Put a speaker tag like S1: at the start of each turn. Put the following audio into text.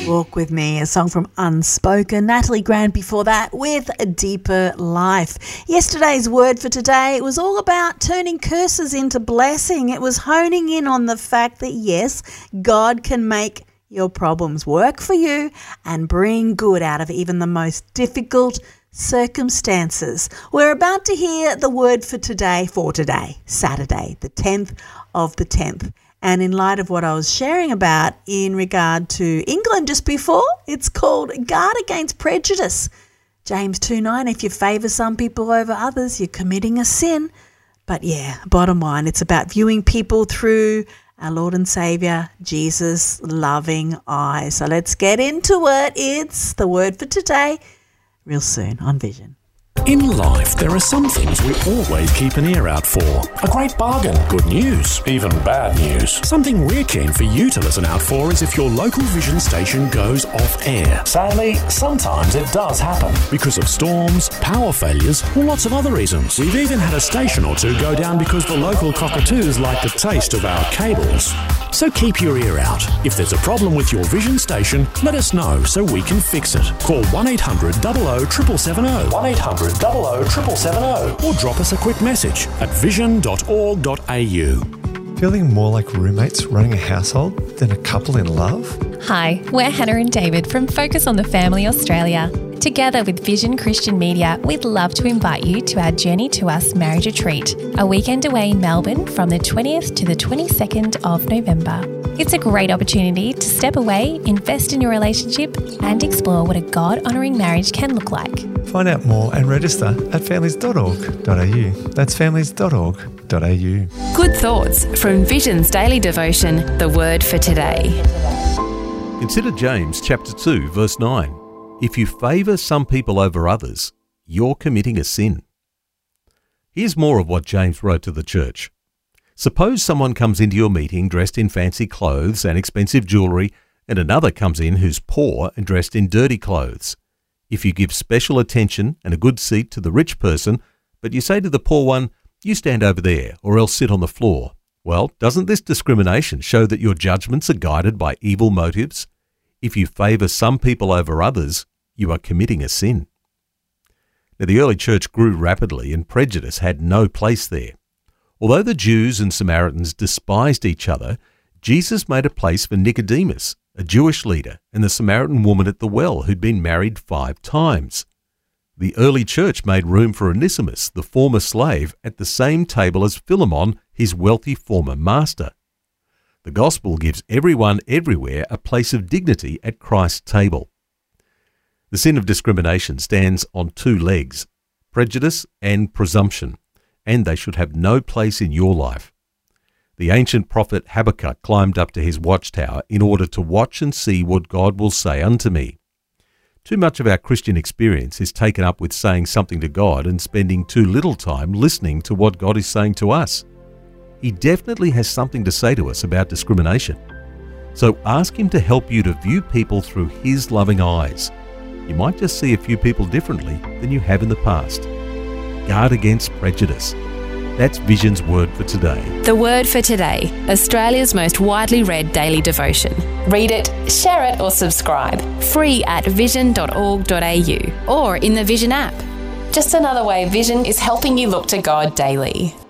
S1: Walk With Me, a song from Unspoken. Natalie Grant before that with A Deeper Life. Yesterday's word for today was all about turning curses into blessing. It was honing in on the fact that, yes, God can make your problems work for you and bring good out of even the most difficult circumstances. We're about to hear the word for today, Saturday, the 10th of the 10th. And in light of what I was sharing about in regard to England just before, it's called Guard Against Prejudice. James 2:9, if you favour some people over others, you're committing a sin. But yeah, bottom line, it's about viewing people through our Lord and Saviour, Jesus' loving eyes. So let's get into it. It's the word for today, real soon on Vision.
S2: In life, there are some things we always keep an ear out for. A great bargain, good news, even bad news. Something we're keen for you to listen out for is if your local Vision station goes off air. Sadly, sometimes it does happen. Because of storms, power failures, or lots of other reasons. We've even had a station or two go down because the local cockatoos like the taste of our cables. So keep your ear out. If there's a problem with your Vision station, let us know so we can fix it. Call 1800 00 770. 1800 00 770. Or drop us a quick message at vision.org.au.
S3: Feeling more like roommates running a household than a couple in love?
S4: Hi, we're Hannah and David from Focus on the Family Australia. Together with Vision Christian Media, we'd love to invite you to our Journey to Us marriage retreat, a weekend away in Melbourne from the 20th to the 22nd of November. It's a great opportunity to step away, invest in your relationship and explore what a God-honouring marriage can look like.
S3: Find out more and register at families.org.au. That's families.org.au.
S5: Good thoughts from Vision's daily devotion, the word for today.
S6: Consider James chapter 2, verse 9. If you favour some people over others, you're committing a sin. Here's more of what James wrote to the church. Suppose someone comes into your meeting dressed in fancy clothes and expensive jewellery, and another comes in who's poor and dressed in dirty clothes. If you give special attention and a good seat to the rich person, but you say to the poor one, you stand over there, or else sit on the floor, well, doesn't this discrimination show that your judgments are guided by evil motives? If you favour some people over others, you are committing a sin. Now, the early church grew rapidly and prejudice had no place there. Although the Jews and Samaritans despised each other, Jesus made a place for Nicodemus, a Jewish leader, and the Samaritan woman at the well who'd been married 5 times. The early church made room for Onesimus, the former slave, at the same table as Philemon, his wealthy former master. The gospel gives everyone everywhere a place of dignity at Christ's table. The sin of discrimination stands on 2 legs, prejudice and presumption, and they should have no place in your life. The ancient prophet Habakkuk climbed up to his watchtower in order to watch and see what God will say unto me. Too much of our Christian experience is taken up with saying something to God and spending too little time listening to what God is saying to us. He definitely has something to say to us about discrimination. So ask him to help you to view people through his loving eyes. You might just see a few people differently than you have in the past. Guard against prejudice. That's Vision's word for today.
S5: The word for today, Australia's most widely read daily devotion. Read it, share it or subscribe. Free at vision.org.au or in the Vision app. Just another way Vision is helping you look to God daily.